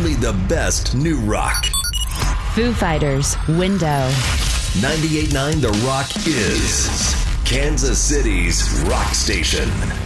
only the best new rock. Foo Fighters, Window. 98.9 The Rock is Kansas City's rock station.